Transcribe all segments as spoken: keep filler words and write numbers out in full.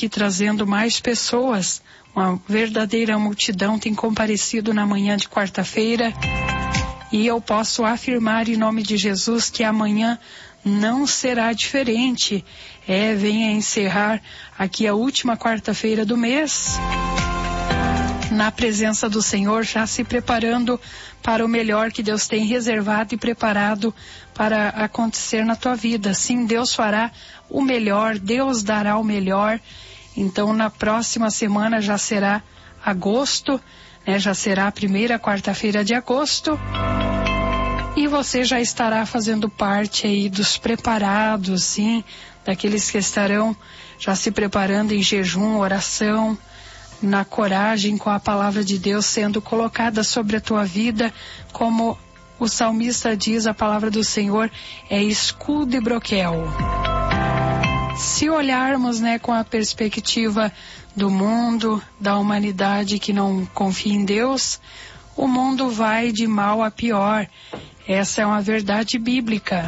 aqui trazendo mais pessoas. Uma verdadeira multidão tem comparecido na manhã de quarta-feira. E eu posso afirmar em nome de Jesus que amanhã não será diferente. É, venha encerrar aqui a última quarta-feira do mês, na presença do Senhor, já se preparando para o melhor que Deus tem reservado e preparado para acontecer na tua vida. Sim, Deus fará o melhor, Deus dará o melhor. Então, na próxima semana já será agosto, né? Já será a primeira quarta-feira de agosto. E você já estará fazendo parte aí dos preparados, sim, daqueles que estarão já se preparando em jejum, oração, na coragem, com a palavra de Deus sendo colocada sobre a tua vida, como o salmista diz, a palavra do Senhor é escudo e broquel. Se olharmos, né, com a perspectiva do mundo, da humanidade que não confia em Deus, o mundo vai de mal a pior. Essa é uma verdade bíblica.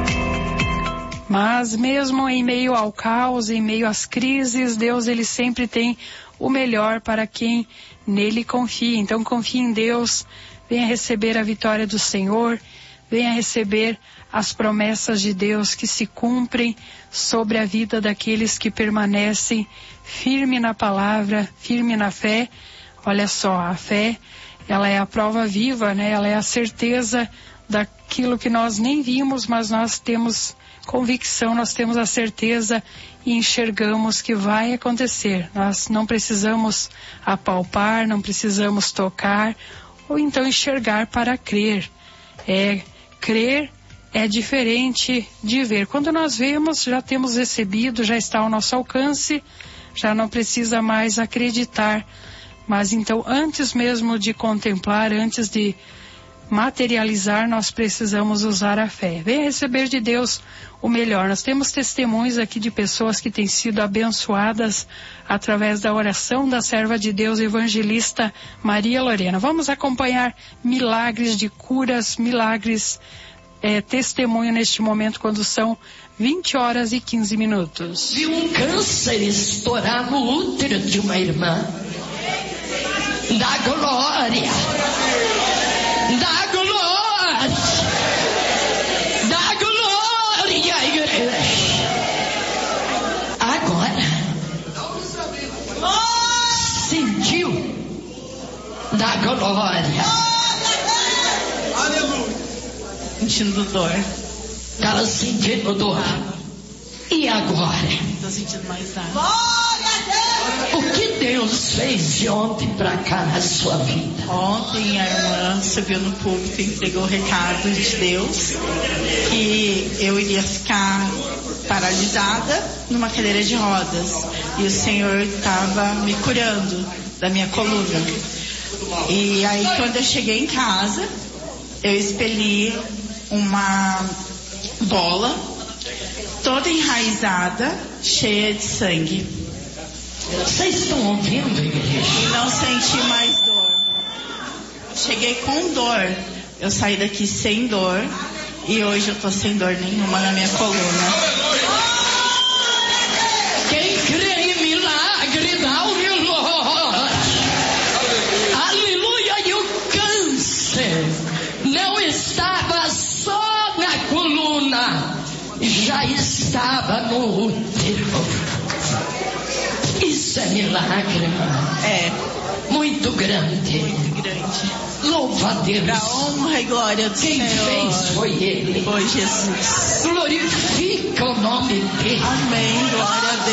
Mas mesmo em meio ao caos, em meio às crises, Deus ele sempre tem o melhor para quem nele confia. Então confie em Deus, venha receber a vitória do Senhor, venha receber as promessas de Deus que se cumprem sobre a vida daqueles que permanecem firme na palavra, firme na fé. Olha só, a fé, ela é a prova viva, né? Ela é a certeza daquilo que nós nem vimos, mas nós temos convicção, nós temos a certeza e enxergamos que vai acontecer. Nós não precisamos apalpar, não precisamos tocar, ou então enxergar para crer. É, crer é diferente de ver. Quando nós vemos, já temos recebido, já está ao nosso alcance, já não precisa mais acreditar. Mas então, antes mesmo de contemplar, antes de materializar, nós precisamos usar a fé. Venha receber de Deus o melhor. Nós temos testemunhos aqui de pessoas que têm sido abençoadas através da oração da serva de Deus, evangelista Maria Lorena. Vamos acompanhar milagres de curas, milagres, é, testemunho neste momento, quando são vinte horas e quinze minutos. Vi um câncer estourar no útero de uma irmã. Da glória. Da glória, da glória, igreja. Agora, sentiu da glória. Aleluia. Sentindo dor. Estava sentindo dor. E agora? Estou sentindo mais nada. Glória a Deus. O que Deus fez de ontem para cá na sua vida? Ontem a irmã subiu no púlpito e entregou o recado de Deus que eu iria ficar paralisada numa cadeira de rodas e o Senhor estava me curando da minha coluna. E aí quando eu cheguei em casa, eu expeli uma bola toda enraizada, cheia de sangue. Vocês estão ouvindo, igreja? E não senti mais dor. Cheguei com dor. Eu saí daqui sem dor. E hoje eu tô sem dor nenhuma na minha coluna. Quem crê em milagre, dá o relógio. Aleluia. E o câncer não estava só na coluna, já estava no útero. Isso é milagre, irmã. É. Muito grande. Muito grande. Louva a Deus. Pra honra e glória do Quem Senhor. fez foi Ele. Foi Jesus. Glorifica o nome dele. Amém. Glória a